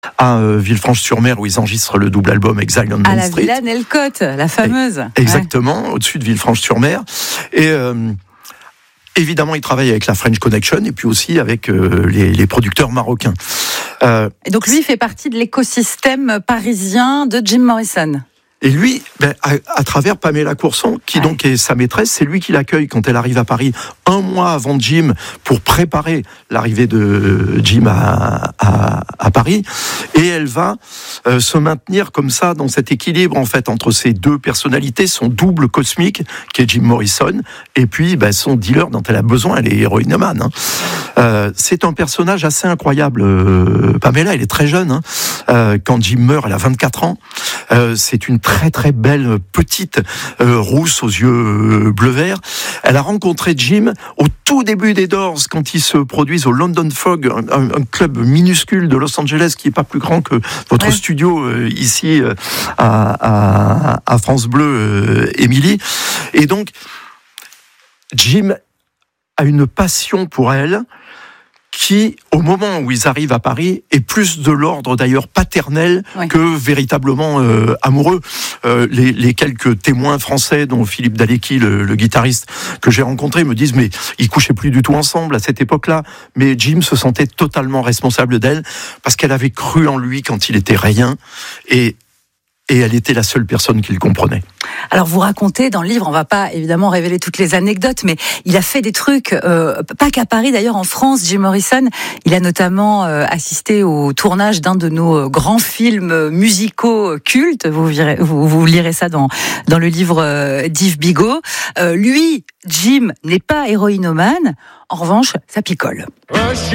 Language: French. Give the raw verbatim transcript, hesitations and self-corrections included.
à euh, Villefranche-sur-Mer où ils enregistrent le double album Exile on Main À la Street. Villa Nelcote, la fameuse. Exactement, ouais. Au-dessus de Villefranche-sur-Mer. Et euh, évidemment, il travaille avec la French Connection et puis aussi avec euh, les, les producteurs marocains. Euh, et donc lui, il fait partie de l'écosystème parisien de Jim Morrison. Et lui, ben, à, à travers Pamela Courson, qui ouais. donc est sa maîtresse, c'est lui qui l'accueille quand elle arrive à Paris, un mois avant Jim, pour préparer l'arrivée de Jim à, à, à Paris. Et elle va euh, se maintenir comme ça dans cet équilibre en fait entre ces deux personnalités, son double cosmique, qui est Jim Morrison, et puis ben, son dealer dont elle a besoin, elle est héroïnomane. Hein. Euh, c'est un personnage assez incroyable. Euh, Pamela, elle est très jeune. Hein. Euh, quand Jim meurt, elle a vingt-quatre ans. Euh, c'est une très très belle petite euh, rousse aux yeux euh, bleu-vert. Elle a rencontré Jim au tout début des Doors quand ils se produisent au London Fog, un, un club minuscule de Los Angeles qui est pas plus grand que votre ouais. studio euh, ici euh, à, à, à France Bleu, euh, Émilie. Et donc Jim a une passion pour elle qui, au moment où ils arrivent à Paris, est plus de l'ordre d'ailleurs paternel oui. que véritablement euh, amoureux. Euh, les, les quelques témoins français, dont Philippe Dalecki, le, le guitariste que j'ai rencontré, me disent mais ils couchaient plus du tout ensemble à cette époque-là. Mais Jim se sentait totalement responsable d'elle parce qu'elle avait cru en lui quand il était rien et et elle était la seule personne qui le comprenait. Alors vous racontez dans le livre, on va pas évidemment révéler toutes les anecdotes, mais il a fait des trucs, euh, pas qu'à Paris d'ailleurs, en France, Jim Morrison, il a notamment euh, assisté au tournage d'un de nos grands films musicaux cultes, vous, virez, vous, vous lirez ça dans, dans le livre euh, d'Yves Bigot. Euh, lui, Jim, n'est pas héroïnomane, en revanche, ça picole.